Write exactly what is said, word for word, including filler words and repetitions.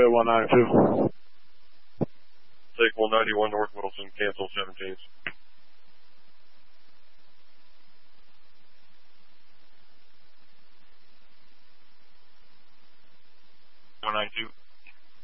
one nine two. Take one ninety-one North Wilson, cancel seventeen. one nine two.